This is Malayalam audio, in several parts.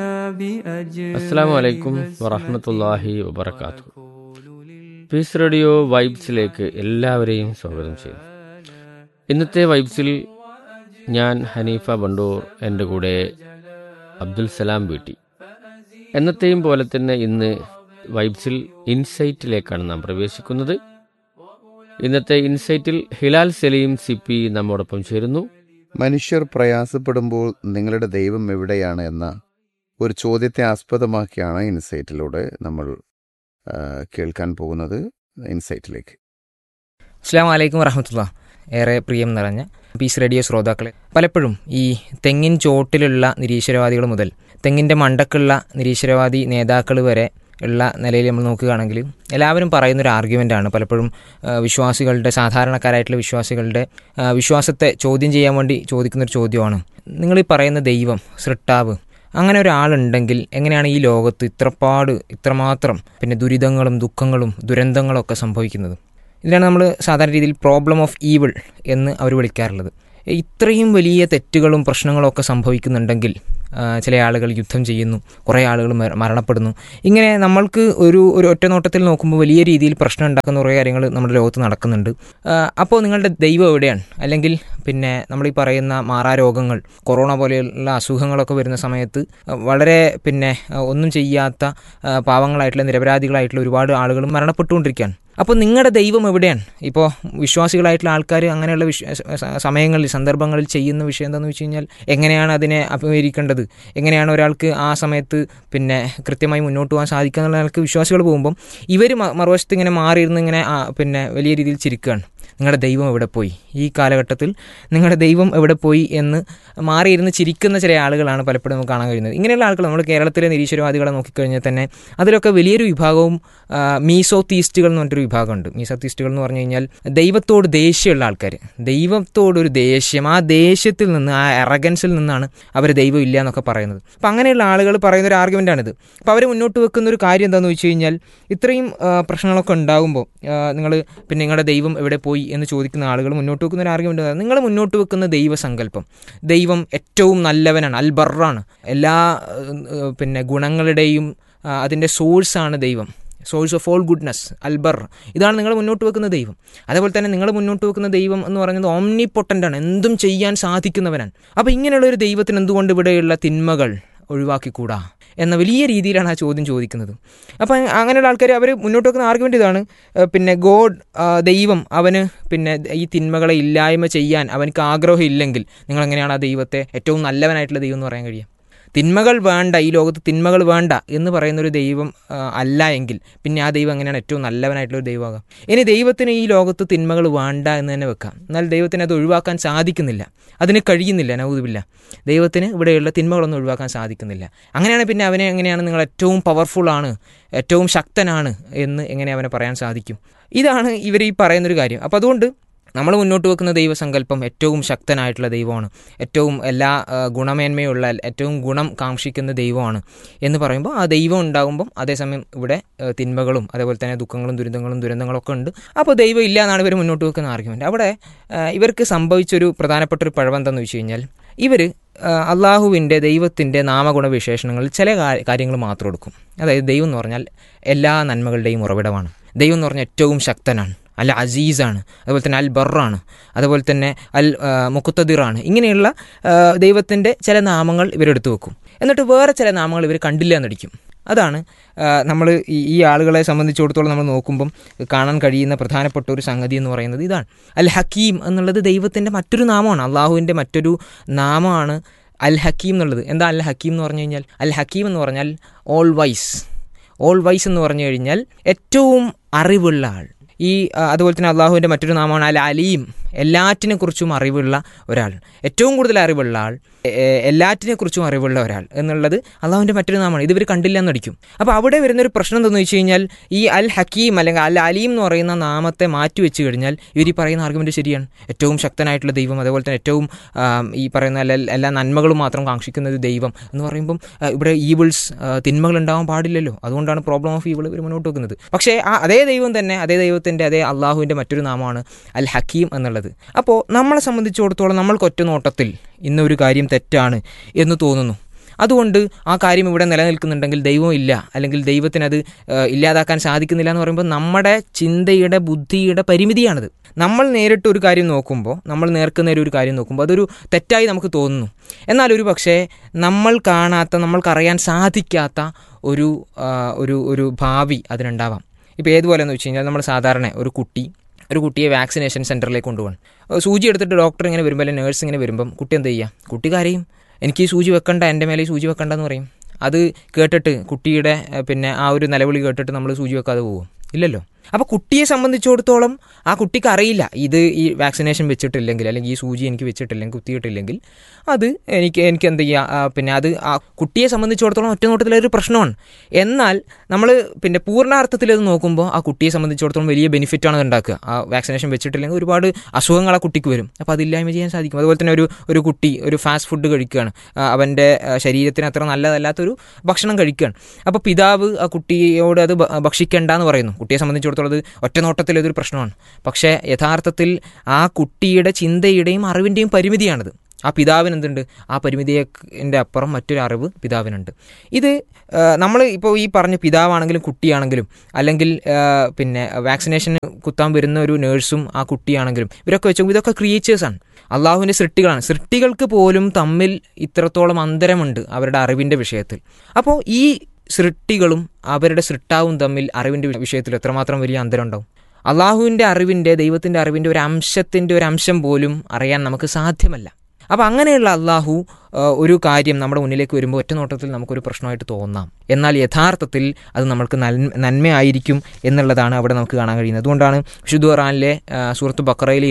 അസ്സലാമു അലൈക്കും വറഹ്മത്തുള്ളാഹി വബറകാതുഹു. പീസ് റേഡിയോ വൈബ്സിലേക്ക് എല്ലാവരെയും സ്വാഗതം ചെയ്യുന്നു. ഇന്നത്തെ വൈബ്സിൽ ഞാൻ ഹനീഫ ബണ്ടൂർ, എൻ്റെ കൂടെ അബ്ദുൽ സലാം വീട്ടി. എന്നത്തെയും പോലെ തന്നെ ഇന്ന് വൈബ്സിൽ ഇൻസൈറ്റിലേക്കാണ് നാം പ്രവേശിക്കുന്നത്. ഇന്നത്തെ ഇൻസൈറ്റിൽ ഹിലാൽ സലീം സിപ്പി നമ്മോടൊപ്പം ചേരുന്നു. മനുഷ്യർ പ്രയാസപ്പെടുമ്പോൾ നിങ്ങളുടെ ദൈവം എവിടെയാണ് എന്ന ഒരു ചോദ്യത്തെ ആസ്പദമാക്കിയാണ് ഇൻസൈറ്റിലൂടെ നമ്മൾ കേൾക്കാൻ പോകുന്നത്. ഇൻസൈറ്റിലേക്ക് അസ്സലാമു അലൈക്കും വറഹ്മത്തുള്ളാഹി. ഏറെ പ്രിയം നിറഞ്ഞ പീസ് റേഡിയോ ശ്രോതാക്കളെ, പലപ്പോഴും ഈ തെങ്ങിൻ ചോട്ടിലുള്ള നിരീശ്വരവാദികൾ മുതൽ തെങ്ങിൻ്റെ മണ്ടക്കുള്ള നിരീശ്വരവാദി നേതാക്കൾ വരെ ഉള്ള നിലയിൽ നമ്മൾ നോക്കുകയാണെങ്കിൽ എല്ലാവരും പറയുന്നൊരു ആർഗ്യുമെൻ്റാണ് പലപ്പോഴും വിശ്വാസികളുടെ, സാധാരണക്കാരായിട്ടുള്ള വിശ്വാസികളുടെ വിശ്വാസത്തെ ചോദ്യം ചെയ്യാൻ വേണ്ടി ചോദിക്കുന്നൊരു ചോദ്യമാണ്, നിങ്ങളീ പറയുന്ന ദൈവം, സൃഷ്ടാവ്, അങ്ങനെ ഒരാളുണ്ടെങ്കിൽ എങ്ങനെയാണ് ഈ ലോകത്ത് ഇത്രമാത്രം ദുരിതങ്ങളും ദുഃഖങ്ങളും ദുരന്തങ്ങളൊക്കെ സംഭവിക്കുന്നത്? ഇതിലാണ് നമ്മൾ സാധാരണ രീതിയിൽ പ്രോബ്ലം ഓഫ് ഈവിൾ എന്ന് അവർ വിളിക്കാറുള്ളത്. ഇത്രയും വലിയ തെറ്റുകളും പ്രശ്നങ്ങളും ഒക്കെ സംഭവിക്കുന്നുണ്ടെങ്കിൽ ചില ആളുകൾ യുദ്ധം ചെയ്യുന്നു, കുറേ ആളുകൾ മരണപ്പെടുന്നു. ഇങ്ങനെ നമ്മൾക്ക് ഒരു ഒറ്റ നോട്ടത്തിൽ നോക്കുമ്പോൾ വലിയ രീതിയിൽ പ്രശ്നം ഉണ്ടാക്കുന്ന കുറേ കാര്യങ്ങൾ നമ്മുടെ ലോകത്ത് നടക്കുന്നുണ്ട്. അപ്പോൾ നിങ്ങളുടെ ദൈവം എവിടെയാണ്? അല്ലെങ്കിൽ നമ്മളീ പറയുന്ന മാറാരോഗങ്ങൾ, കൊറോണ പോലെയുള്ള അസുഖങ്ങളൊക്കെ വരുന്ന സമയത്ത് വളരെ ഒന്നും ചെയ്യാത്ത പാവങ്ങളായിട്ടുള്ള നിരപരാധികളായിട്ടുള്ള ഒരുപാട് ആളുകൾ മരണപ്പെട്ടുകൊണ്ടിരിക്കുകയാണ്. അപ്പോൾ നിങ്ങളുടെ ദൈവം എവിടെയാണ്? ഇപ്പോൾ വിശ്വാസികളായിട്ടുള്ള ആൾക്കാർ അങ്ങനെയുള്ള സമയങ്ങളിൽ, സന്ദർഭങ്ങളിൽ ചെയ്യുന്ന വിഷയം എന്താണെന്ന് വെച്ച് കഴിഞ്ഞാൽ, എങ്ങനെയാണ് അതിനെ അഭിമുഖീകരിക്കേണ്ടത്, എങ്ങനെയാണ് ഒരാൾക്ക് ആ സമയത്ത് കൃത്യമായി മുന്നോട്ട് പോകാൻ സാധിക്കുക എന്നുള്ള ആൾക്ക് വിശ്വാസികൾ പോകുമ്പം ഇവർ മറുവശത്ത് ഇങ്ങനെ മാറിയിരുന്ന് ഇങ്ങനെ വലിയ രീതിയിൽ ചിരിക്കുകയാണ്. നിങ്ങളുടെ ദൈവം എവിടെ പോയി? ഈ കാലഘട്ടത്തിൽ നിങ്ങളുടെ ദൈവം എവിടെ പോയി എന്ന് മാറിയിരുന്ന് ചിരിക്കുന്ന ചില ആളുകളാണ് പലപ്പോഴും നമുക്ക് കാണാൻ കഴിയുന്നത്. ഇങ്ങനെയുള്ള ആളുകൾ നമ്മൾ കേരളത്തിലെ നിരീശ്വരവാദികളെ നോക്കിക്കഴിഞ്ഞാൽ തന്നെ അതിലൊക്കെ വലിയൊരു വിഭാഗവും മീസോത്തീസ്റ്റുകൾ എന്ന് പറഞ്ഞിട്ടൊരു വിഭാഗമുണ്ട്. മീസോത്തീസ്റ്റുകൾ എന്ന് പറഞ്ഞു കഴിഞ്ഞാൽ ദൈവത്തോട് ദേഷ്യമുള്ള ആൾക്കാർ, ദൈവത്തോടൊരു ദേഷ്യം, ആ ദേഷ്യത്തിൽ നിന്ന്, ആ എറഗൻസിൽ നിന്നാണ് അവർ ദൈവം ഇല്ല എന്നൊക്കെ പറയുന്നത്. അപ്പം അങ്ങനെയുള്ള ആളുകൾ പറയുന്ന ഒരു ആർഗ്യുമെൻ്റാണിത്. അപ്പോൾ അവർ മുന്നോട്ട് വെക്കുന്ന ഒരു കാര്യം എന്താണെന്ന് വെച്ച് കഴിഞ്ഞാൽ, ഇത്രയും പ്രശ്നങ്ങളൊക്കെ ഉണ്ടാകുമ്പോൾ നിങ്ങൾ നിങ്ങളുടെ ദൈവം എവിടെ പോയി എന്ന് ചോദിക്കുന്ന ആളുകൾ മുന്നോട്ട് വെക്കുന്ന ഒരു ആർഗ്യുമെൻ്റ്, നിങ്ങൾ മുന്നോട്ട് വെക്കുന്ന ദൈവസങ്കല്പം, ദൈവം ഏറ്റവും നല്ലവനാണ്, അൽബറാണ്, എല്ലാ ഗുണങ്ങളുടെയും അതിൻ്റെ സോഴ്സാണ് ദൈവം, source of all goodness, Al Birr, ഇതാണ് നിങ്ങൾ മുന്നോട്ട് വെക്കുന്ന ദൈവം. അതേപോലെ തന്നെ നിങ്ങൾ മുന്നോട്ട് വെക്കുന്ന ദൈവം എന്ന് പറയുന്നത് ഓംനിപൊട്ടൻ്റാണ്, എന്തും ചെയ്യാൻ സാധിക്കുന്നവനാണ്. അപ്പോൾ ഇങ്ങനെയുള്ളൊരു ദൈവത്തിന് എന്തുകൊണ്ട് ഇവിടെയുള്ള തിന്മകൾ ഒഴിവാക്കിക്കൂടാ എന്ന വലിയ രീതിയിലാണ് ആ ചോദ്യം ചോദിക്കുന്നത്. അപ്പം അങ്ങനെയുള്ള ആൾക്കാർ അവർ മുന്നോട്ട് വെക്കുന്ന ആർഗ്യുമെൻ്റ് ഇതാണ്, ഗോഡ്, ദൈവം, അവന് ഈ തിന്മകളെ ഇല്ലായ്മ ചെയ്യാൻ അവനക്ക് ആഗ്രഹം ഇല്ലെങ്കിൽ നിങ്ങളെങ്ങനെയാണ് ആ ദൈവത്തെ ഏറ്റവും നല്ലവനായിട്ടുള്ള ദൈവം എന്ന് പറയാൻ കഴിയുക? തിന്മകൾ വേണ്ട, ഈ ലോകത്ത് തിന്മകൾ വേണ്ട എന്ന് പറയുന്നൊരു ദൈവം അല്ല എങ്കിൽ ആ ദൈവം എങ്ങനെയാണ് ഏറ്റവും നല്ലവനായിട്ടുള്ളൊരു ദൈവമാകാം? ഇനി ദൈവത്തിന് ഈ ലോകത്ത് തിന്മകൾ വേണ്ട എന്ന് തന്നെ വെക്കാം, എന്നാൽ ദൈവത്തിന് അത് ഒഴിവാക്കാൻ സാധിക്കുന്നില്ല, അതിന് കഴിയുന്നില്ല. നൗദുബില്ല, ദൈവത്തിന് ഇവിടെയുള്ള തിന്മകളൊന്നും ഒഴിവാക്കാൻ സാധിക്കുന്നില്ല. അങ്ങനെയാണ് അവനെ എങ്ങനെയാണ് നിങ്ങൾ ഏറ്റവും പവർഫുള്ളാണ്, ഏറ്റവും ശക്തനാണ് എന്ന് എങ്ങനെ അവനെ പറയാൻ സാധിക്കും? ഇതാണ് ഇവർ ഈ പറയുന്നൊരു കാര്യം. അപ്പോൾ അതുകൊണ്ട് നമ്മൾ മുന്നോട്ട് വെക്കുന്ന ദൈവസങ്കല്പം ഏറ്റവും ശക്തനായിട്ടുള്ള ദൈവമാണ്, ഏറ്റവും എല്ലാ ഗുണമേന്മയുള്ള, ഏറ്റവും ഗുണം കാക്ഷിക്കുന്ന ദൈവമാണ് എന്ന് പറയുമ്പോൾ ആ ദൈവം ഉണ്ടാകുമ്പം അതേസമയം ഇവിടെ തിന്മകളും അതേപോലെ തന്നെ ദുഃഖങ്ങളും ദുരന്തങ്ങളൊക്കെ ഉണ്ട്. അപ്പോൾ ദൈവം ഇല്ല എന്നാണ് ഇവർ മുന്നോട്ട് വെക്കുന്ന ആർഗ്യുമെൻ്റ്. അവിടെ ഇവർക്ക് സംഭവിച്ചൊരു പ്രധാനപ്പെട്ടൊരു പഴം എന്താണെന്ന് വെച്ച് കഴിഞ്ഞാൽ, ഇവർ അള്ളാഹുവിൻ്റെ, ദൈവത്തിൻ്റെ നാമഗുണവിശേഷണങ്ങളിൽ ചില കാര്യങ്ങൾ മാത്രം എടുക്കും. അതായത് ദൈവം എന്ന് പറഞ്ഞാൽ എല്ലാ നന്മകളുടെയും ഉറവിടമാണ്, ദൈവം എന്ന് പറഞ്ഞാൽ ഏറ്റവും ശക്തനാണ്, അൽ അസീസാണ്, അതുപോലെ തന്നെ അൽ ബറാണ്, അതുപോലെ തന്നെ അൽ മുഖത്തദിറാണ്. ഇങ്ങനെയുള്ള ദൈവത്തിൻ്റെ ചില നാമങ്ങൾ ഇവരെടുത്ത് വെക്കും. എന്നിട്ട് വേറെ ചില നാമങ്ങൾ ഇവർ കണ്ടില്ല എന്നടിക്കും. അതാണ് നമ്മൾ ഈ ആളുകളെ സംബന്ധിച്ചിടത്തോളം നമ്മൾ നോക്കുമ്പം കാണാൻ കഴിയുന്ന പ്രധാനപ്പെട്ട ഒരു സംഗതി എന്ന് പറയുന്നത് ഇതാണ്. അൽ ഹക്കീം എന്നുള്ളത് ദൈവത്തിൻ്റെ മറ്റൊരു നാമമാണ്, അള്ളാഹുവിൻ്റെ മറ്റൊരു നാമമാണ് അൽ ഹക്കീം എന്നുള്ളത്. എന്താ അൽ ഹക്കീം എന്ന് പറഞ്ഞു കഴിഞ്ഞാൽ? അൽ ഹക്കീം എന്ന് പറഞ്ഞാൽ ഓൾ വൈസ് എന്ന് പറഞ്ഞു കഴിഞ്ഞാൽ ഏറ്റവും അറിവുള്ള ആൾ. അതുപോലെ തന്നെ അള്ളാഹുവിൻ്റെ മറ്റൊരു നാമമാണ് അൽ അലീം, എല്ലാറ്റിനെക്കുറിച്ചും അറിവുള്ള ഒരാൾ, ഏറ്റവും കൂടുതൽ അറിവുള്ള ആൾ, എല്ലാറ്റിനെക്കുറിച്ചും അറിവുള്ള ഒരാൾ എന്നുള്ളത് അള്ളാഹുവിൻ്റെ മറ്റൊരു നാമമാണ്. ഇതിവർ കണ്ടില്ല എന്നടിക്കും. അപ്പോൾ അവിടെ വരുന്നൊരു പ്രശ്നം എന്താണെന്ന് വെച്ച് കഴിഞ്ഞാൽ, ഈ അൽ ഹക്കീം അല്ലെങ്കിൽ അൽ അലീം എന്ന് പറയുന്ന നാമത്തെ മാറ്റി വെച്ച് കഴിഞ്ഞാൽ ഇവർ ഈ പറയുന്ന ആർഗ്യുമെൻറ്റ് ശരിയാണ്. ഏറ്റവും ശക്തനായിട്ടുള്ള ദൈവം, അതേപോലെ തന്നെ ഏറ്റവും ഈ പറയുന്ന എല്ലാ നന്മകളും മാത്രം കാക്ഷിക്കുന്ന ദൈവം എന്ന് പറയുമ്പം ഇവിടെ ഈവിൾസ്, തിന്മകൾ ഉണ്ടാവാൻ പാടില്ലല്ലോ. അതുകൊണ്ടാണ് പ്രോബ്ലം ഓഫ് ഈവിൾ ഇവർ മുന്നോട്ട് വെക്കുന്നത്. പക്ഷേ അതേ ദൈവം തന്നെ, അതേ ദൈവത്തിൻ്റെ, അതേ അള്ളാഹുവിൻ്റെ മറ്റൊരു നാമമാണ് അൽ ഹക്കീം എന്നുള്ളത്. അപ്പോൾ നമ്മളെ സംബന്ധിച്ചിടത്തോളം നമ്മൾക്ക് ഒറ്റ നോട്ടത്തിൽ ഇന്നൊരു കാര്യം തെറ്റാണ് എന്ന് തോന്നുന്നു. അതുകൊണ്ട് ആ കാര്യം ഇവിടെ നിലനിൽക്കുന്നുണ്ടെങ്കിൽ ദൈവം ഇല്ല, അല്ലെങ്കിൽ ദൈവത്തിനത് ഇല്ലാതാക്കാൻ സാധിക്കുന്നില്ല എന്ന് പറയുമ്പോൾ നമ്മുടെ ചിന്തയുടെ ബുദ്ധിയുടെ പരിമിതിയാണിത്. നമ്മൾ നേരിട്ട് ഒരു കാര്യം നോക്കുമ്പോൾ, നമ്മൾ നേർക്കുന്ന ഒരു കാര്യം നോക്കുമ്പോൾ അതൊരു തെറ്റായി നമുക്ക് തോന്നുന്നു. എന്നാൽ ഒരു പക്ഷേ നമ്മൾ കാണാത്ത, നമ്മൾക്കറിയാൻ സാധിക്കാത്ത ഒരു ഒരു ഒരു ഭാവി അതിനുണ്ടാവാം. ഇപ്പോൾ ഏതുപോലെ എന്ന് വെച്ച് കഴിഞ്ഞാൽ, നമ്മൾ സാധാരണ ഒരു കുട്ടിയെ വാക്സിനേഷൻ സെൻറ്ററിലേക്ക് കൊണ്ടുപോകണം. സൂചി എടുത്തിട്ട് ഡോക്ടർ ഇങ്ങനെ വരുമ്പോൾ, അല്ലെങ്കിൽ നേഴ്സ് ഇങ്ങനെ വരുമ്പം കുട്ടി എന്ത് ചെയ്യുക? കുട്ടി കരയും. എനിക്ക് ഈ സൂചി വെക്കണ്ട, എൻ്റെ മേലെ ഈ സൂചി വെക്കണ്ട എന്ന് പറയും. അത് കേട്ടിട്ട് കുട്ടിയുടെ ആ ഒരു നിലവിളി കേട്ടിട്ട് നമ്മൾ സൂചി വെക്കാതെ പോകും? ഇല്ലല്ലോ. അപ്പോൾ കുട്ടിയെ സംബന്ധിച്ചിടത്തോളം ആ കുട്ടിക്ക് അറിയില്ല, ഇത് ഈ വാക്സിനേഷൻ വെച്ചിട്ടില്ലെങ്കിൽ, അല്ലെങ്കിൽ ഈ സൂചി എനിക്ക് വെച്ചിട്ടില്ലെങ്കിൽ, കുത്തിയിട്ടില്ലെങ്കിൽ അത് എനിക്ക് എന്ത് ചെയ്യുക, അത് ആ കുട്ടിയെ സംബന്ധിച്ചിടത്തോളം ഒറ്റ നോട്ടത്തിലൊരു പ്രശ്നമാണ്. എന്നാൽ നമ്മൾ പൂർണ്ണാർത്ഥത്തിൽ ഇത് നോക്കുമ്പോൾ ആ കുട്ടിയെ സംബന്ധിച്ചിടത്തോളം വലിയ ബെനിഫിറ്റാണ് ഉണ്ടാക്കുക. ആ വാക്സിനേഷൻ വെച്ചിട്ടില്ലെങ്കിൽ ഒരുപാട് അസുഖങ്ങൾ ആ കുട്ടിക്ക് വരും. അപ്പോൾ അതില്ലായ്മ ചെയ്യാൻ സാധിക്കും. അതുപോലെ തന്നെ ഒരു കുട്ടി ഒരു ഫാസ്റ്റ് ഫുഡ് കഴിക്കുകയാണ്, അവൻ്റെ ശരീരത്തിന് അത്ര നല്ലതല്ലാത്തൊരു ഭക്ഷണം കഴിക്കുകയാണ്. അപ്പോൾ പിതാവ് ആ കുട്ടിയോട് അത് ഭക്ഷിക്കേണ്ടെന്ന് പറയുന്നു. കുട്ടിയെ സംബന്ധിച്ചിടത്തോളം അത് ഒറ്റ നോട്ടത്തിൽ ഇതൊരു പ്രശ്നമാണ്. പക്ഷേ യഥാർത്ഥത്തിൽ ആ കുട്ടിയുടെ ചിന്തയുടെയും അറിവിൻ്റെയും പരിമിതിയാണിത്. ആ പിതാവിന് എന്തുണ്ട്? ആ പരിമിതിയുടെ അപ്പുറം മറ്റൊരു അറിവ് പിതാവിനുണ്ട്. ഇത് നമ്മൾ ഇപ്പോൾ ഈ പറഞ്ഞ പിതാവാണെങ്കിലും കുട്ടിയാണെങ്കിലും, അല്ലെങ്കിൽ വാക്സിനേഷൻ കുത്താൻ വരുന്ന ഒരു നേഴ്സും ആ കുട്ടിയാണെങ്കിലും, ഇവരൊക്കെ വെച്ച് ഇതൊക്കെ ക്രിയേച്ചേഴ്സാണ്, അള്ളാഹുവിൻ്റെ സൃഷ്ടികളാണ്. സൃഷ്ടികൾക്ക് പോലും തമ്മിൽ ഇത്രത്തോളം അന്തരമുണ്ട് അവരുടെ അറിവിൻ്റെ വിഷയത്തിൽ. അപ്പോൾ ഈ സൃഷ്ടികളും അവരുടെ സൃഷ്ടാവും തമ്മിൽ അറിവിൻ്റെ വിഷയത്തിൽ എത്രമാത്രം വലിയ അന്തരം ഉണ്ടാവും? അള്ളാഹുവിൻ്റെ അറിവിൻ്റെ, ദൈവത്തിൻ്റെ അറിവിൻ്റെ ഒരു അംശം പോലും അറിയാൻ നമുക്ക് സാധ്യമല്ല. അപ്പോൾ അങ്ങനെയുള്ള അള്ളാഹു ഒരു കാര്യം നമ്മുടെ മുന്നിലേക്ക് വരുമ്പോൾ ഒറ്റ നോട്ടത്തിൽ നമുക്കൊരു പ്രശ്നമായിട്ട് തോന്നാം. എന്നാൽ യഥാർത്ഥത്തിൽ അത് നമ്മൾക്ക് നന്മയായിരിക്കും എന്നുള്ളതാണ് അവിടെ നമുക്ക് കാണാൻ കഴിയുന്നത്. അതുകൊണ്ടാണ് വിശുദ്ധ ഖുർആനിലെ സൂറത്ത് ബഖറയിലെ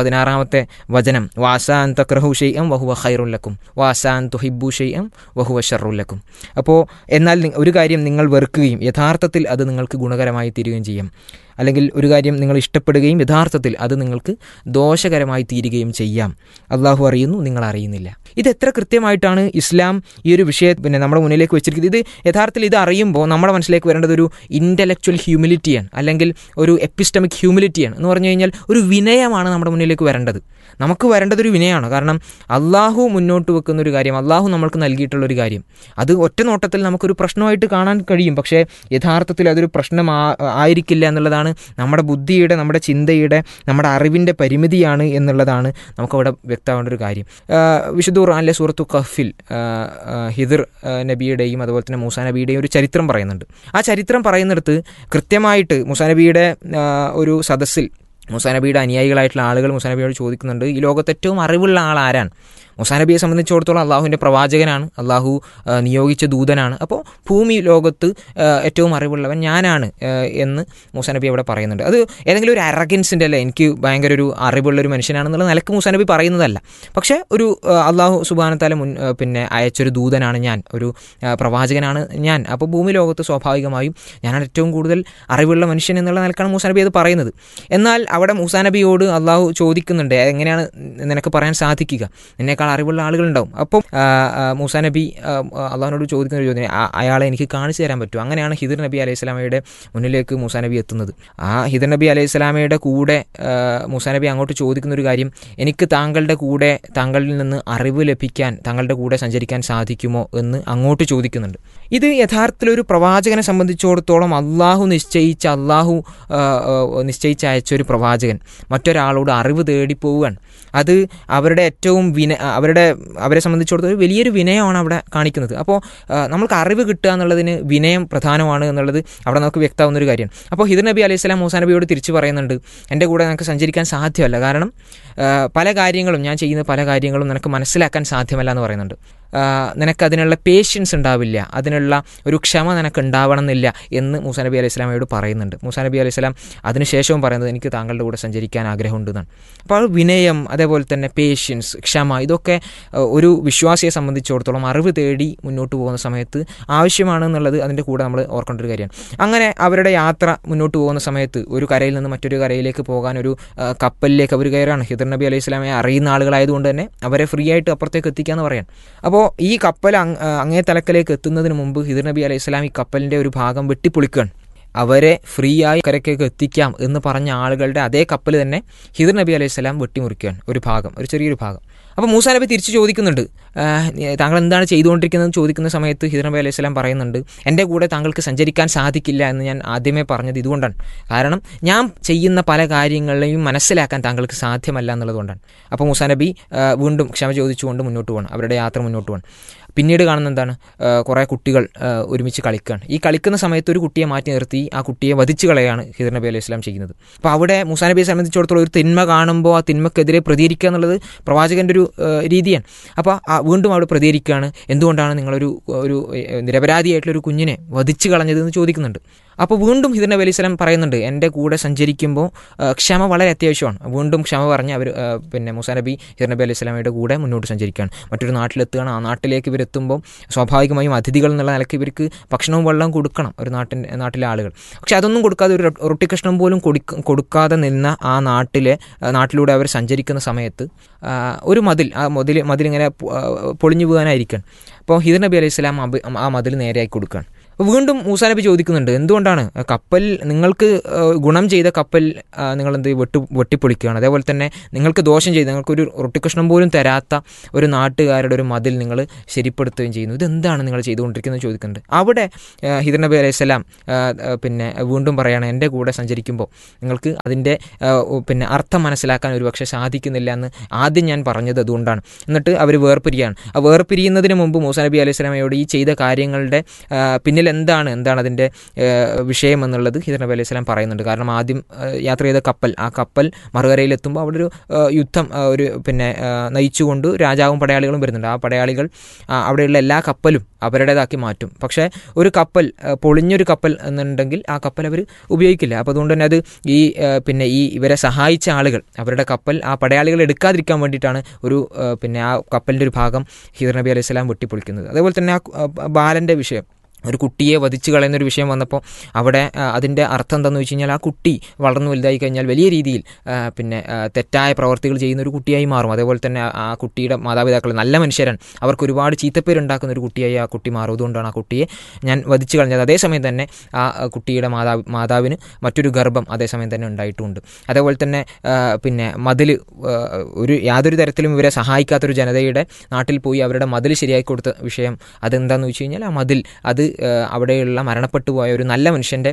216 വചനം, വാസാൻ തക്റഹു ഷൈഅൻ വഹുവ ഖൈറുൽ ലക്കും വാസാൻ തുഹിബ്ബു ഷൈഅൻ വഹുവ ശർറുൽ ലക്കും. അപ്പോൾ എന്നാൽ ഒരു കാര്യം നിങ്ങൾ വെറുക്കുകയും യഥാർത്ഥത്തിൽ അത് നിങ്ങൾക്ക് ഗുണകരമായി തീരുകയും ചെയ്യും, അല്ലെങ്കിൽ ഒരു കാര്യം നിങ്ങൾ ഇഷ്ടപ്പെടുകയും യഥാർത്ഥത്തിൽ അത് നിങ്ങൾക്ക് ദോഷകരമായി തീരുകയും ചെയ്യാം. അള്ളാഹു അറിയുന്നു, നിങ്ങൾ അറിയുന്നില്ല. ഇത് എത്ര കൃത്യമായിട്ടാണ് ഇസ്ലാം ഈ ഒരു വിഷയം നമ്മുടെ മുന്നിലേക്ക് വെച്ചിരിക്കുന്നത്. ഇത് യഥാർത്ഥത്തിൽ ഇത് അറിയുമ്പോൾ നമ്മുടെ മനസ്സിലേക്ക് വരേണ്ടത് ഒരു ഇൻ്റലക്ച്വൽ ഹ്യൂമിലിറ്റിയാണ്, അല്ലെങ്കിൽ ഒരു എപ്പിസ്റ്റമിക് ഹ്യൂമിലിറ്റിയാണ്. എന്ന് പറഞ്ഞു കഴിഞ്ഞാൽ ഒരു വിനയമാണ് നമ്മുടെ മുന്നിലേക്ക് വരേണ്ടത്. നമുക്ക് വരേണ്ടതൊരു വിനയമാണ്. കാരണം അള്ളാഹു മുന്നോട്ട് വെക്കുന്ന ഒരു കാര്യം, അള്ളാഹു നമ്മൾക്ക് നൽകിയിട്ടുള്ളൊരു കാര്യം, അത് ഒറ്റ നോട്ടത്തിൽ നമുക്കൊരു പ്രശ്നമായിട്ട് കാണാൻ കഴിയും. പക്ഷേ യഥാർത്ഥത്തിൽ അതൊരു പ്രശ്നം ആയിരിക്കില്ല എന്നുള്ളതാണ് നമ്മുടെ ബുദ്ധിയുടെ, നമ്മുടെ ചിന്തയുടെ, നമ്മുടെ അറിവിൻ്റെ പരിമിതിയാണ് എന്നുള്ളതാണ് നമുക്കവിടെ വ്യക്തമാവേണ്ട ഒരു കാര്യം. വിശുദ്ധ ഖുർആനിലെ സൂറത്തു കഹ്ഫിൽ ഹിദർ നബിയുടെയും അതുപോലെ തന്നെ മൂസാ നബിയുടെയും ഒരു ചരിത്രം പറയുന്നുണ്ട്. ആ ചരിത്രം പറയുന്നിടത്ത് കൃത്യമായിട്ട് മൂസാ നബിയുടെ ഒരു സദസ്സിൽ മൂസാ നബിയുടെ അനുയായികളായിട്ടുള്ള ആളുകൾ മൂസാ നബിയോട് ചോദിക്കുന്നുണ്ട്, ഈ ലോകത്ത് ഏറ്റവും അറിവുള്ള ആൾ ആരാണ്? മൂസാ നബിയെ സംബന്ധിച്ചിടത്തോളം അള്ളാഹുവിൻ്റെ പ്രവാചകനാണ്, അള്ളാഹു നിയോഗിച്ച ദൂതനാണ്. അപ്പോൾ ഭൂമി ലോകത്ത് ഏറ്റവും അറിവുള്ളവൻ ഞാനാണ് എന്ന് മൂസാ നബി അവിടെ പറയുന്നുണ്ട്. അത് ഏതെങ്കിലും ഒരു അറഗൻസിൻ്റെ അല്ല, എനിക്ക് ഭയങ്കര ഒരു അറിവുള്ളൊരു മനുഷ്യനാണെന്നുള്ള നിലക്ക് മൂസാ നബി പറയുന്നതല്ല. പക്ഷേ ഒരു അള്ളാഹു സുബ്ഹാനഹു വ തആല അയച്ചൊരു ദൂതനാണ് ഞാൻ, ഒരു പ്രവാചകനാണ് ഞാൻ. അപ്പോൾ ഭൂമി ലോകത്ത് സ്വാഭാവികമായും ഞാനാണ് ഏറ്റവും കൂടുതൽ അറിവുള്ള മനുഷ്യൻ എന്നുള്ള നിലക്കാണ് മൂസാ നബി അത് പറയുന്നത്. എന്നാൽ അവിടെ മൂസാ നബിയോട് അള്ളാഹു ചോദിക്കുന്നുണ്ട്, എങ്ങനെയാണ് നിനക്ക് പറയാൻ സാധിക്കുക? നിന്നേക്കാൾ അറിവുള്ള ആളുകളുണ്ടാവും. അപ്പം മൂസാ നബി അള്ളാഹുവിനോട് ചോദിക്കുന്ന ഒരു ചോദ്യം, അയാളെ എനിക്ക് കാണിച്ചു തരാൻ പറ്റുമോ? അങ്ങനെയാണ് ഹിദർ നബി അലൈഹി സ്വലാമയുടെ മുന്നിലേക്ക് മൂസാ നബി എത്തുന്നത്. ആ ഹിദർ നബി അലൈഹി സ്വലാമയുടെ കൂടെ മൂസാ നബി അങ്ങോട്ട് ചോദിക്കുന്ന ഒരു കാര്യം, എനിക്ക് താങ്കളിൽ നിന്ന് അറിവ് ലഭിക്കാൻ, താങ്കളുടെ കൂടെ സഞ്ചരിക്കാൻ സാധിക്കുമോ എന്ന് അങ്ങോട്ട് ചോദിക്കുന്നുണ്ട്. ഇത് യഥാർത്ഥത്തിൽ ഒരു പ്രവാചകനെ സംബന്ധിച്ചിടത്തോളം അള്ളാഹു നിശ്ചയിച്ച് അയച്ചൊരു പ്രവാചകൻ മറ്റൊരാളോട് അറിവ് തേടിപ്പോവുകയാണ്. അത് അവരുടെ ഏറ്റവും അവരെ സംബന്ധിച്ചിടത്തോളം വലിയൊരു വിനയമാണ് അവിടെ കാണിക്കുന്നത്. അപ്പോൾ നമ്മൾക്ക് അറിവ് കിട്ടുക എന്നുള്ളതിന് വിനയം പ്രധാനമാണ് എന്നുള്ളത് അവിടെ നമുക്ക് വ്യക്തമാവുന്നൊരു കാര്യമാണ്. അപ്പോൾ ഹിദർ നബി അലൈഹി സ്വലാം മൂസാ നബിയോട് തിരിച്ച് പറയുന്നുണ്ട്, എൻ്റെ കൂടെ നിനക്ക് സഞ്ചരിക്കാൻ സാധ്യമല്ല, കാരണം പല കാര്യങ്ങളും, ഞാൻ ചെയ്യുന്ന പല കാര്യങ്ങളും നിനക്ക് മനസ്സിലാക്കാൻ സാധ്യമല്ല എന്ന് പറയുന്നുണ്ട്. നിനക്കതിനുള്ള പേഷ്യൻസ് ഉണ്ടാവില്ല, അതിനുള്ള ഒരു ക്ഷമ നിനക്ക് ഉണ്ടാവണമെന്നില്ല എന്ന് മൂസാ നബി അലൈഹി സ്വലാമയോട് പറയുന്നുണ്ട്. മൂസാ നബി അലൈഹി സ്വലാം അതിനുശേഷവും പറയുന്നത്, എനിക്ക് താങ്കളുടെ കൂടെ സഞ്ചരിക്കാൻ ആഗ്രഹമുണ്ടെന്നാണ്. അപ്പോൾ വിനയം, അതേപോലെ തന്നെ പേഷ്യൻസ്, ക്ഷമ, ഇതൊക്കെ ഒരു വിശ്വാസിയെ സംബന്ധിച്ചിടത്തോളം അറിവ് തേടി മുന്നോട്ട് പോകുന്ന സമയത്ത് ആവശ്യമാണെന്നുള്ളത് അതിൻ്റെ കൂടെ നമ്മൾ ഓർക്കേണ്ട ഒരു കാര്യമാണ്. അങ്ങനെ അവരുടെ യാത്ര മുന്നോട്ട് പോകുന്ന സമയത്ത് ഒരു കരയിൽ നിന്ന് മറ്റൊരു കരയിലേക്ക് പോകാൻ ഒരു കപ്പലിലേക്ക് അവർ കയറാണ്. ഹിദർ നബി അലൈഹി സ്വലാമയെ അറിയുന്ന ആളുകളായതുകൊണ്ട് തന്നെ അവരെ ഫ്രീ ആയിട്ട് അപ്പുറത്തേക്ക് എത്തിക്കാമെന്ന് പറയാൻ. അപ്പോൾ ഈ കപ്പൽ അങ്ങേ തലക്കലേക്ക് എത്തുന്നതിന് മുമ്പ് ഹിദർ നബി അലൈഹി സ്വലാം ഈ കപ്പലിൻ്റെ ഒരു ഭാഗം വെട്ടിപ്പൊളിക്കുകയാണ്. അവരെ ഫ്രീ ആയി കരയ്ക്കേക്ക് എത്തിക്കാം എന്ന് പറഞ്ഞ ആളുകളുടെ അതേ കപ്പൽ തന്നെ ഹിദർ നബി അലൈഹി സ്വലാം വെട്ടിമുറിക്കുകയാണ്, ഒരു ഭാഗം, ഒരു ചെറിയൊരു ഭാഗം. അപ്പോൾ മൂസാ നബി തിരിച്ച് ചോദിക്കുന്നുണ്ട്, താങ്കൾ എന്താണ് ചെയ്തുകൊണ്ടിരിക്കുന്നതെന്ന് ചോദിക്കുന്ന സമയത്ത് ഹിദർ നബി അലൈഹി സ്വലാം പറയുന്നുണ്ട്, എൻ്റെ കൂടെ താങ്കൾക്ക് സഞ്ചരിക്കാൻ സാധിക്കില്ല എന്ന് ഞാൻ ആദ്യമേ പറഞ്ഞത് ഇതുകൊണ്ടാണ്. കാരണം ഞാൻ ചെയ്യുന്ന പല കാര്യങ്ങളെയും മനസ്സിലാക്കാൻ താങ്കൾക്ക് സാധ്യമല്ല എന്നുള്ളതുകൊണ്ടാണ്. അപ്പോൾ മൂസാ നബി വീണ്ടും ക്ഷമ ചോദിച്ചുകൊണ്ട് മുന്നോട്ട് പോകണം, അവരുടെ യാത്ര മുന്നോട്ട് പോകണം. പിന്നീട് കാണുന്ന എന്താണ്, കുറേ കുട്ടികൾ ഒരുമിച്ച് കളിക്കുകയാണ്. ഈ കളിക്കുന്ന സമയത്ത് ഒരു കുട്ടിയെ മാറ്റി നിർത്തി ആ കുട്ടിയെ വധിച്ചു കളയാണ് ഹിദർ നബി അലൈഹി സ്വലാം ചെയ്യുന്നത്. അപ്പോൾ അവിടെ മൂസാ നബിയെ സംബന്ധിച്ചിടത്തോളം ഒരു തിന്മ കാണുമ്പോൾ ആ തിന്മക്കെതിരെ പ്രതികരിക്കുക എന്നുള്ളത് പ്രവാചകൻ്റെ ഒരു രീതിയാണ്. അപ്പോൾ വീണ്ടും അവിടെ പ്രതികരിക്കുകയാണ്, എന്തുകൊണ്ടാണ് നിങ്ങളൊരു നിരപരാധിയായിട്ടുള്ളൊരു കുഞ്ഞിനെ വധിച്ചു കളഞ്ഞതെന്ന് ചോദിക്കുന്നുണ്ട്. അപ്പോൾ വീണ്ടും ഹിദർ നബി അലൈഹി സ്വലാം പറയുന്നുണ്ട്, എൻ്റെ കൂടെ സഞ്ചരിക്കുമ്പോൾ ക്ഷമ വളരെ അത്യാവശ്യമാണ്. വീണ്ടും ക്ഷമ പറഞ്ഞ് അവർ മൂസാ നബി ഹിദർ നബി അലൈഹി സ്വലാമയുടെ കൂടെ മുന്നോട്ട് സഞ്ചരിക്കുകയാണ്. മറ്റൊരു നാട്ടിലെത്തുകയാണ്. ആ നാട്ടിലേക്ക് ഇവരെത്തുമ്പോൾ സ്വാഭാവികമായും അതിഥികൾ എന്നുള്ള നിലയ്ക്ക് ഇവർക്ക് ഭക്ഷണവും വെള്ളവും കൊടുക്കണം ഒരു നാട്ടിലെ ആളുകൾ. പക്ഷെ അതൊന്നും കൊടുക്കാതെ, ഒരു റൊട്ടി കഷ്ണം പോലും കൊടുക്കാതെ നിന്ന ആ നാട്ടിലൂടെ അവർ സഞ്ചരിക്കുന്ന സമയത്ത് ഒരു മതിലിങ്ങനെ പൊളിഞ്ഞു പോകാനായിരിക്കണം. അപ്പോൾ ഹിദർ നബി അലൈഹി സ്വലാം ആ മതിൽ നേരെയാക്കി കൊടുക്കുകയാണ്. വീണ്ടും മൂസാ നബി ചോദിക്കുന്നുണ്ട്, എന്തുകൊണ്ടാണ് കപ്പൽ, നിങ്ങൾക്ക് ഗുണം ചെയ്ത കപ്പൽ നിങ്ങളെന്ത് വെട്ടിപ്പൊളിക്കുകയാണ്, അതേപോലെ തന്നെ നിങ്ങൾക്ക് ദോഷം ചെയ്ത് നിങ്ങൾക്കൊരു റൊട്ടിക്കഷ്ണം പോലും തരാത്ത ഒരു നാട്ടുകാരുടെ ഒരു മതിൽ നിങ്ങൾ ശരിപ്പെടുത്തുകയും ചെയ്യുന്നു, ഇതെന്താണ് നിങ്ങൾ ചെയ്തുകൊണ്ടിരിക്കുന്നത് ചോദിക്കുന്നുണ്ട്. അവിടെ ഹിദർ നബി അലൈഹി സ്വലാം വീണ്ടും പറയുകയാണ്, എൻ്റെ കൂടെ സഞ്ചരിക്കുമ്പോൾ നിങ്ങൾക്ക് അതിൻ്റെ അർത്ഥം മനസ്സിലാക്കാൻ ഒരു പക്ഷേ സാധിക്കുന്നില്ല എന്ന് ആദ്യം ഞാൻ പറഞ്ഞത് അതുകൊണ്ടാണ്. എന്നിട്ട് അവർ വേർപിരിയാണ്. ആ വേർപിരിയുന്നതിന് മുമ്പ് മൂസാ നബി അലൈഹി സ്വലാമയോട് ഈ ചെയ്ത കാര്യങ്ങളുടെ പിന്നിൽ എന്താണ് അതിൻ്റെ വിഷയം എന്നുള്ളത് ഹിദർ നബി അലൈഹി സ്വലാം പറയുന്നുണ്ട്. കാരണം ആദ്യം യാത്ര ചെയ്ത ആ കപ്പൽ മറുകരയിലെത്തുമ്പോൾ അവിടെ ഒരു യുദ്ധം നയിച്ചുകൊണ്ട് രാജാവും പടയാളികളും വരുന്നുണ്ട്. ആ പടയാളികൾ അവിടെയുള്ള എല്ലാ കപ്പലും അവരുടേതാക്കി മാറ്റും. പക്ഷേ ഒരു കപ്പൽ, പൊളിഞ്ഞൊരു കപ്പൽ എന്നുണ്ടെങ്കിൽ ആ കപ്പൽ അവർ ഉപയോഗിക്കില്ല. അപ്പോൾ അതുകൊണ്ട് തന്നെ അത് ഈ ഇവരെ സഹായിച്ച ആളുകൾ അവരുടെ കപ്പൽ ആ പടയാളികൾ എടുക്കാതിരിക്കാൻ വേണ്ടിയിട്ടാണ് ആ കപ്പലിൻ്റെ ഒരു ഭാഗം ഹിദർ നബി അലൈഹി സ്വലാം വെട്ടിപ്പൊളിക്കുന്നത്. അതേപോലെ തന്നെ ആ ബാലൻ്റെ വിഷയം, ഒരു കുട്ടിയെ വധിച്ചു കളയുന്നൊരു വിഷയം വന്നപ്പോൾ അവിടെ അതിൻ്റെ അർത്ഥം എന്താണെന്ന് വെച്ച് കഴിഞ്ഞാൽ ആ കുട്ടി വളർന്നു വലുതായി കഴിഞ്ഞാൽ വലിയ രീതിയിൽ തെറ്റായ പ്രവർത്തികൾ ചെയ്യുന്ന ഒരു കുട്ടിയായി മാറും. അതേപോലെ തന്നെ ആ കുട്ടിയുടെ മാതാപിതാക്കൾ നല്ല മനുഷ്യരാണ്, അവർക്ക് ഒരുപാട് ചീത്തപ്പേരുണ്ടാക്കുന്ന ഒരു കുട്ടിയായി ആ കുട്ടി മാറും. അതുകൊണ്ടാണ് ആ കുട്ടിയെ ഞാൻ വധിച്ചു കളഞ്ഞത്. അതേസമയം തന്നെ ആ കുട്ടിയുടെ മാതാവിന് മറ്റൊരു ഗർഭം അതേസമയം തന്നെ ഉണ്ടായിട്ടുമുണ്ട്. അതേപോലെ തന്നെ മതിൽ, യാതൊരു തരത്തിലും ഇവരെ സഹായിക്കാത്തൊരു ജനതയുടെ നാട്ടിൽ പോയി അവരുടെ മതിൽ ശരിയാക്കി കൊടുത്ത വിഷയം, അതെന്താണെന്ന് വെച്ച് കഴിഞ്ഞാൽ ആ മതിൽ അത് അവിടെയുള്ള മരണപ്പെട്ടു പോയ ഒരു നല്ല മനുഷ്യൻ്റെ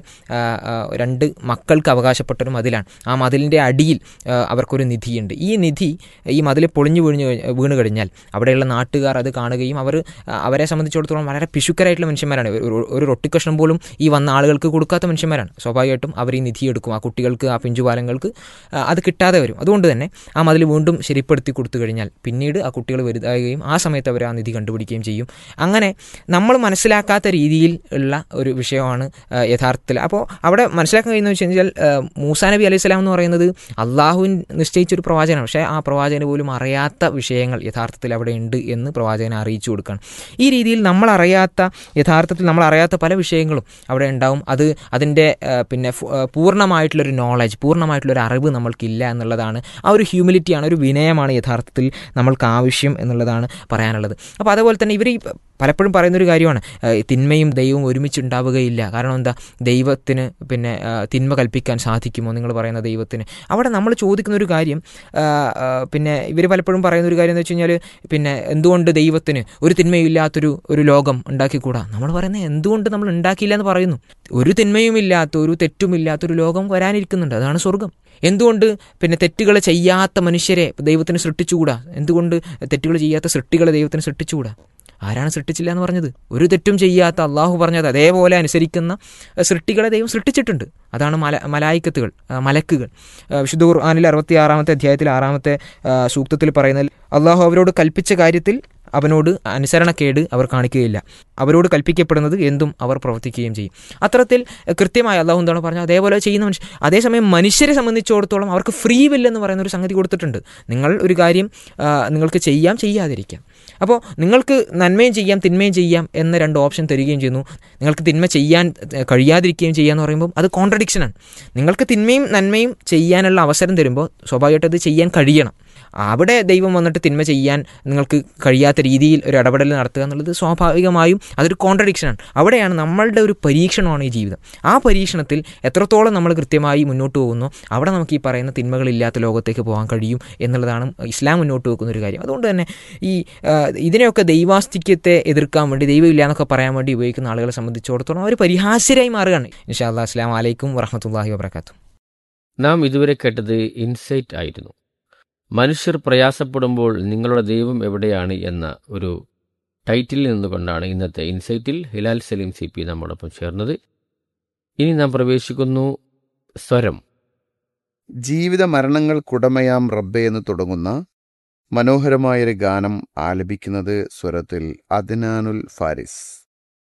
2 മക്കൾക്ക് അവകാശപ്പെട്ടൊരു മതിലാണ്. ആ മതിലിൻ്റെ അടിയിൽ അവർക്കൊരു നിധിയുണ്ട്. ഈ മതിൽ പൊളിഞ്ഞു വീണ് കഴിഞ്ഞാൽ അവിടെയുള്ള നാട്ടുകാർ അത് കാണുകയും അവരെ സംബന്ധിച്ചിടത്തോളം വളരെ പിശുക്കരായിട്ടുള്ള മനുഷ്യന്മാരാണ്. ഒരു റൊട്ടിക്കഷ്ണം പോലും ഈ വന്ന ആളുകൾക്ക് കൊടുക്കാത്ത മനുഷ്യന്മാരാണ്. സ്വാഭാവികമായിട്ടും അവർ ഈ നിധി എടുക്കും, ആ കുട്ടികൾക്ക്, ആ പിഞ്ചുപാലങ്ങൾക്ക് അത് കിട്ടാതെ വരും. അതുകൊണ്ട് തന്നെ ആ മതിൽ വീണ്ടും ശരിപ്പെടുത്തി കൊടുത്തു കഴിഞ്ഞാൽ പിന്നീട് ആ കുട്ടികൾ വലുതാകുകയും ആ സമയത്ത് അവർ ആ നിധി കണ്ടുപിടിക്കുകയും ചെയ്യും. അങ്ങനെ നമ്മൾ മനസ്സിലാക്കാത്ത രീതിയിൽ ഉള്ള ഒരു വിഷയമാണ് യഥാർത്ഥത്തിൽ. അപ്പോൾ അവിടെ മനസ്സിലാക്കാൻ കഴിയുന്നത് വെച്ച് കഴിഞ്ഞാൽ മൂസാ നബി അലൈഹി സ്വലാം എന്ന് പറയുന്നത് അള്ളാഹുവിൻ നിശ്ചയിച്ചൊരു പ്രവാചകനാണ്. പക്ഷേ ആ പ്രവാചകന് പോലും അറിയാത്ത വിഷയങ്ങൾ യഥാർത്ഥത്തിൽ അവിടെ ഉണ്ട് എന്ന് പ്രവാചകനെ അറിയിച്ചു കൊടുക്കുകയാണ്. ഈ രീതിയിൽ യഥാർത്ഥത്തിൽ നമ്മൾ അറിയാത്ത പല വിഷയങ്ങളും അവിടെ ഉണ്ടാവും. അതിൻ്റെ പൂർണ്ണമായിട്ടുള്ളൊരു നോളജ്, പൂർണ്ണമായിട്ടുള്ളൊരു അറിവ് നമ്മൾക്കില്ല എന്നുള്ളതാണ്. ആ ഒരു ഹ്യൂമിലിറ്റിയാണ്, ഒരു വിനയമാണ് യഥാർത്ഥത്തിൽ നമ്മൾക്ക് ആവശ്യം എന്നുള്ളതാണ് പറയാനുള്ളത്. അപ്പോൾ അതേപോലെ തന്നെ ഇവർ പലപ്പോഴും പറയുന്നൊരു കാര്യമാണ്, തിന്മയും ദൈവവും ഒരുമിച്ചുണ്ടാവുകയില്ല. കാരണം എന്താ, ദൈവത്തിന് തിന്മ കൽപ്പിക്കാൻ സാധിക്കുമോ നിങ്ങൾ പറയുന്ന ദൈവത്തിന്? അവിടെ നമ്മൾ ചോദിക്കുന്നൊരു കാര്യം, ഇവർ പലപ്പോഴും പറയുന്നൊരു കാര്യം എന്ന് വെച്ച് കഴിഞ്ഞാൽ എന്തുകൊണ്ട് ദൈവത്തിന് ഒരു തിന്മയില്ലാത്തൊരു ലോകം ഉണ്ടാക്കിക്കൂടാ? നമ്മൾ പറയുന്നത് എന്തുകൊണ്ട് നമ്മൾ ഉണ്ടാക്കിയില്ല എന്ന് പറയുന്നു. ഒരു തിന്മയുമില്ലാത്ത, ഒരു തെറ്റുമില്ലാത്തൊരു ലോകം വരാനിരിക്കുന്നുണ്ട്, അതാണ് സ്വർഗം. എന്തുകൊണ്ട് തെറ്റുകൾ ചെയ്യാത്ത മനുഷ്യരെ ദൈവത്തിന് സൃഷ്ടിച്ചുകൂടാ? എന്തുകൊണ്ട് തെറ്റുകൾ ചെയ്യാത്ത സൃഷ്ടികളെ ദൈവത്തിന് സൃഷ്ടിച്ചുകൂടാ? ആരാണ് സൃഷ്ടിച്ചില്ല എന്ന് പറഞ്ഞത്? ഒരു തെറ്റും ചെയ്യാത്ത അള്ളാഹു പറഞ്ഞത് അതേപോലെ അനുസരിക്കുന്ന സൃഷ്ടികളെ ദൈവം സൃഷ്ടിച്ചിട്ടുണ്ട്. അതാണ് മലായിക്കത്തുകൾ, മലക്കുകൾ. വിശുദ്ധ ഖുർആനിൽ 66-ാമത്തെ അധ്യായത്തിൽ 6-ാമത്തെ സൂക്തത്തിൽ പറയുന്നത്, അള്ളാഹു അവരോട് കൽപ്പിച്ച കാര്യത്തിൽ അവനോട് അനുസരണക്കേട് അവർ കാണിക്കുകയില്ല, അവരോട് കൽപ്പിക്കപ്പെടുന്നത് എന്തും അവർ പ്രവർത്തിക്കുകയും ചെയ്യും. അത്തരത്തിൽ കൃത്യമായി അള്ളാഹു എന്താണ് പറഞ്ഞത് അതേപോലെ ചെയ്യുന്ന മനുഷ്യർ. അതേസമയം മനുഷ്യരെ സംബന്ധിച്ചിടത്തോളം അവർക്ക് ഫ്രീ വിൽ എന്ന് പറയുന്ന ഒരു സംഗതി കൊടുത്തിട്ടുണ്ട്. നിങ്ങൾ ഒരു കാര്യം നിങ്ങൾക്ക് ചെയ്യാം, ചെയ്യാതിരിക്കാം. അപ്പോൾ നിങ്ങൾക്ക് നന്മയും ചെയ്യാം, തിന്മയും ചെയ്യാം എന്ന 2 ഓപ്ഷൻ തരികയും ചെയ്യുന്നു. നിങ്ങൾക്ക് തിന്മ ചെയ്യാൻ കഴിയാതിരിക്കുകയും ചെയ്യാന്ന് പറയുമ്പോൾ അത് കോൺട്രഡിക്ഷനാണ്. നിങ്ങൾക്ക് തിന്മയും നന്മയും ചെയ്യാനുള്ള അവസരം തരുമ്പോൾ സ്വാഭാവികമായിട്ട് അത് ചെയ്യാൻ കഴിയണം. അവിടെ ദൈവം വന്നിട്ട് തിന്മ ചെയ്യാൻ നിങ്ങൾക്ക് കഴിയാത്ത രീതിയിൽ ഒരു ഇടപെടൽ നടത്തുക എന്നുള്ളത് സ്വാഭാവികമായും അതൊരു കോൺട്രഡിക്ഷനാണ്. അവിടെയാണ് നമ്മളുടെ ഒരു പരീക്ഷണമാണ് ഈ ജീവിതം. ആ പരീക്ഷണത്തിൽ എത്രത്തോളം നമ്മൾ കൃത്യമായി മുന്നോട്ട് പോകുന്നു അവിടെ നമുക്ക് ഈ പറയുന്ന തിന്മകളില്ലാത്ത ലോകത്തേക്ക് പോകാൻ കഴിയും എന്നുള്ളതാണ് ഇസ്ലാം മുന്നോട്ട് വെക്കുന്ന ഒരു കാര്യം. അതുകൊണ്ട് തന്നെ ഇതിനെയൊക്കെ ദൈവാസ്തിക്യത്തെ എതിർക്കാൻ വേണ്ടി ദൈവമില്ല എന്നൊക്കെ പറയാൻ വേണ്ടി ഉപയോഗിക്കുന്ന ആളുകളെ സംബന്ധിച്ചിടത്തോളം അവർ പരിഹാസ്യരായി മാറുകയാണ്. ഇൻഷാ അല്ലാഹ്. അസ്സലാമു അലൈക്കും വറഹ്മത്തുള്ളാഹി വബറകാതുഹു. നാം ഇതുവരെ കേട്ടത് ഇൻസൈറ്റ് ആയിരുന്നു. മനുഷ്യർ പ്രയാസപ്പെടുമ്പോൾ നിങ്ങളുടെ ദൈവം എവിടെയാണ് എന്ന ഒരു ടൈറ്റിൽ നിന്നുകൊണ്ടാണ് ഇന്നത്തെ ഇൻസൈറ്റിൽ ഹിലാൽ സലീം CP നമ്മോടൊപ്പം ചേർന്നത്. ഇനി നാം പ്രവേശിക്കുന്നു സ്വരം. ജീവിത മരണങ്ങൾക്കുടമയാം റബ്ബെ എന്ന് തുടങ്ങുന്ന മനോഹരമായൊരു ഗാനം ആലപിക്കുന്നത് സ്വരത്തിൽ അദ്നാനുൽ ഫാരിസ്.